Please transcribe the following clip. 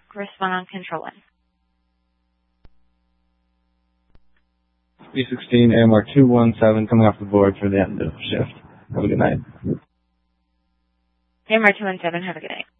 Respond on control 1. B16, AMR 217 coming off the board for the end of shift. Have a good night. AMR 217, have a good night.